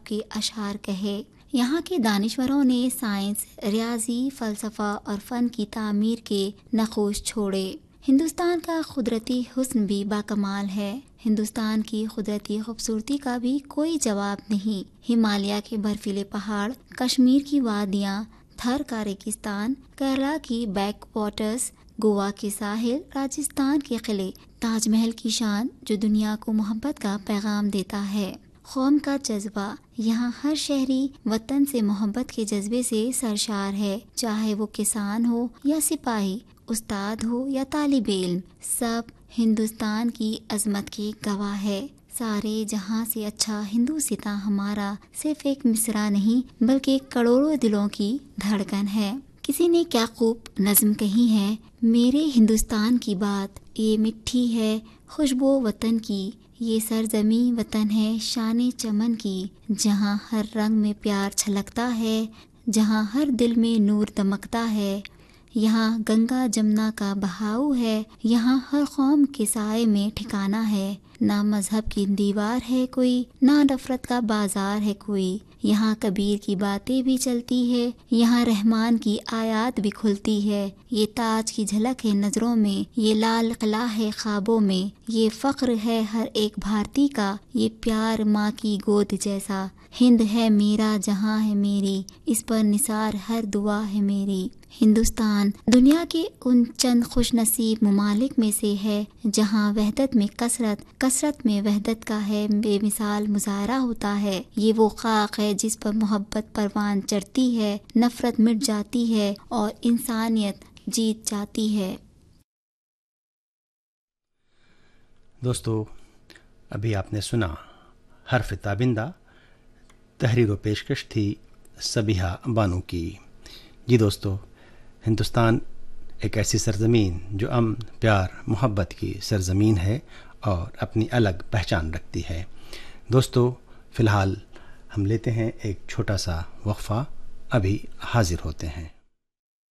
کے اشعار کہے۔ یہاں کے دانشوروں نے سائنس، ریاضی، فلسفہ اور فن کی تعمیر کے نقوش چھوڑے۔ ہندوستان کا قدرتی حسن بھی باکمال ہے۔ ہندوستان کی قدرتی خوبصورتی کا بھی کوئی جواب نہیں۔ ہمالیہ کے برفیلے پہاڑ، کشمیر کی وادیاں، تھر کا ریگستان، کیرلا کی بیک واٹرز، گوا کے ساحل، راجستھان کے قلعے، تاج محل کی شان جو دنیا کو محبت کا پیغام دیتا ہے۔ قوم کا جذبہ، یہاں ہر شہری وطن سے محبت کے جذبے سے سرشار ہے، چاہے وہ کسان ہو یا سپاہی، استاد ہو یا طالب علم، سب ہندوستان کی عظمت کے گواہ ہے۔ سارے جہاں سے اچھا ہندوستاں ہمارا صرف ایک مصرع نہیں بلکہ کروڑوں دلوں کی دھڑکن ہے۔ کسی نے کیا خوب نظم کہی ہے، میرے ہندوستان کی بات، یہ مٹھی ہے خوشبو وطن کی، یہ سرزمین وطن ہے شان چمن کی، جہاں ہر رنگ میں پیار چھلکتا ہے، جہاں ہر دل میں نور دمکتا ہے، یہاں گنگا جمنا کا بہاؤ ہے، یہاں ہر قوم کے سائے میں ٹھکانہ ہے، نہ مذہب کی دیوار ہے کوئی، نہ نفرت کا بازار ہے کوئی، یہاں کبیر کی باتیں بھی چلتی ہے، یہاں رحمان کی آیات بھی کھلتی ہے، یہ تاج کی جھلک ہے نظروں میں، یہ لال قلعہ ہے خوابوں میں، یہ فخر ہے ہر ایک بھارتی کا، یہ پیار ماں کی گود جیسا، ہند ہے میرا جہاں ہے میری، اس پر نثار ہر دعا ہے میری۔ ہندوستان دنیا کے ان چند خوش نصیب ممالک میں سے ہے جہاں وحدت میں کثرت میں وحدت کا ہے بے مثال مظاہرہ ہوتا ہے۔ یہ وہ خاک ہے جس پر محبت پروان چڑھتی ہے، نفرت مٹ جاتی ہے اور انسانیت جیت جاتی ہے۔ دوستو، ابھی آپ نے سنا حرف تابندہ، تحریر و پیشکش تھی سبیحہ بانو کی۔ جی دوستو، ہندوستان ایک ایسی سرزمین جو امن، پیار، محبت کی سرزمین ہے اور اپنی الگ پہچان رکھتی ہے۔ دوستو، فی الحال ہم لیتے ہیں ایک چھوٹا سا وقفہ، ابھی حاضر ہوتے ہیں۔